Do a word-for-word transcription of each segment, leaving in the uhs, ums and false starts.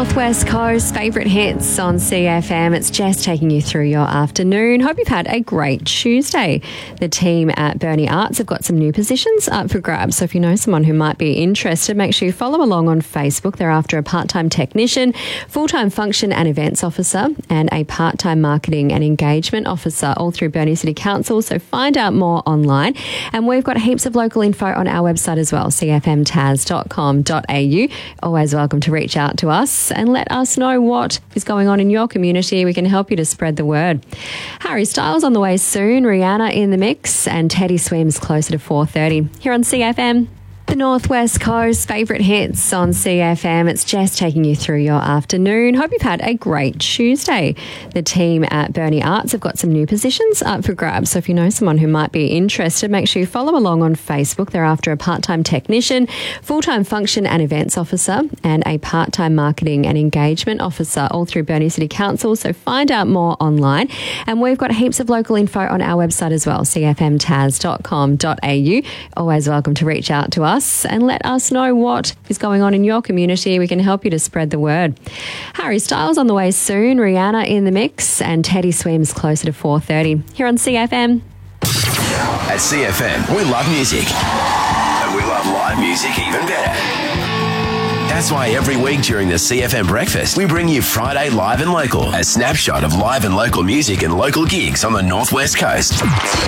Northwest Coast favourite hits on C F M. It's Jess taking you through your afternoon. Hope you've had a great Tuesday. The team at Burnie Arts have got some new positions up for grabs. So if you know someone who might be interested, make sure you follow along on Facebook. They're after a part-time technician, full-time function and events officer, and a part-time marketing and engagement officer, all through Burnie City Council. So find out more online. And we've got heaps of local info on our website as well, c f m tas dot com dot a u. Always welcome to reach out to us and let us know what is going on in your community. We can help you to spread the word. Harry Styles on the way soon, Rihanna in the mix, and Teddy Swims closer to four thirty here on C F M. The Northwest Coast favourite hits on C F M. It's Jess taking you through your afternoon. Hope you've had a great Tuesday. The team at Burnie Arts have got some new positions up for grabs. So if you know someone who might be interested, make sure you follow along on Facebook. They're after a part-time technician, full-time function and events officer, and a part-time marketing and engagement officer, all through Burnie City Council. So find out more online. And we've got heaps of local info on our website as well, c f m tas dot com dot a u. Always welcome to reach out to us and let us know what is going on in your community. We can help you to spread the word. Harry Styles on the way soon, Rihanna in the mix, and Teddy Swims closer to four thirty here on C F M. At C F M, we love music. And we love live music even better. That's why every week during the C F M Breakfast, we bring you Friday Live and Local, a snapshot of live and local music and local gigs on the Northwest Coast.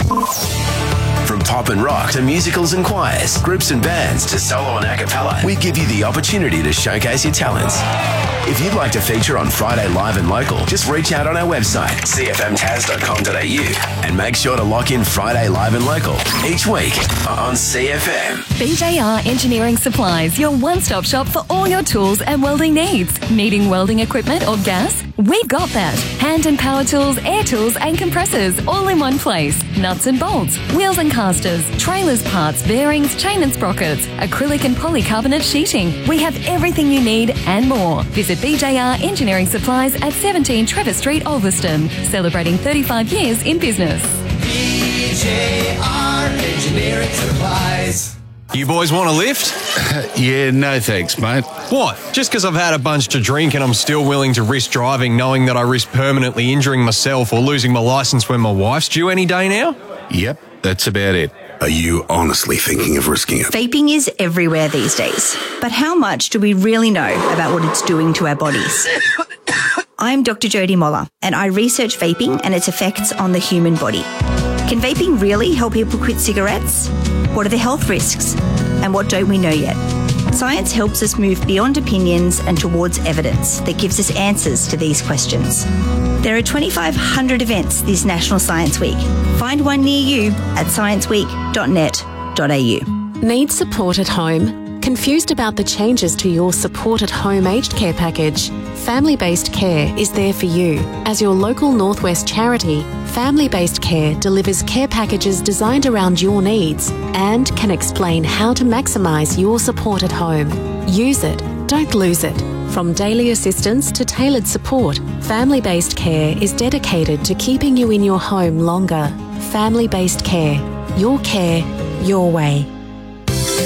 From pop and rock to musicals and choirs, groups and bands to solo and a cappella, we give you the opportunity to showcase your talents. If you'd like to feature on Friday Live and Local, just reach out on our website, c f m tas dot com dot a u, and make sure to lock in Friday Live and Local each week on C F M. B J R Engineering Supplies, your one-stop shop for all your tools and welding needs. Needing welding equipment or gas? We've got that. Hand and power tools, air tools and compressors, all in one place. Nuts and bolts, wheels and casters, trailers parts, bearings, chain and sprockets, acrylic and polycarbonate sheeting. We have everything you need and more. Visit B J R Engineering Supplies at seventeen Trevor Street, Ulverston, celebrating thirty-five years in business. B J R Engineering Supplies. You boys want a lift? Yeah, no thanks, mate. What? Just because I've had a bunch to drink and I'm still willing to risk driving, knowing that I risk permanently injuring myself or losing my licence when my wife's due any day now? Yep, that's about it. Are you honestly thinking of risking it? Vaping is everywhere these days. But how much do we really know about what it's doing to our bodies? I'm Doctor Jodie Moller, and I research vaping and its effects on the human body. Can vaping really help people quit cigarettes? What are the health risks? And what don't we know yet? Science helps us move beyond opinions and towards evidence that gives us answers to these questions. There are twenty-five hundred events this National Science Week. Find one near you at science week dot net dot a u. Need support at home? Confused about the changes to your Support at Home aged care package? Family Based Care is there for you. As your local Northwest charity, Family Based Care delivers care packages designed around your needs and can explain how to maximise your support at home. Use it, don't lose it. From daily assistance to tailored support, Family Based Care is dedicated to keeping you in your home longer. Family Based Care. Your care, your way.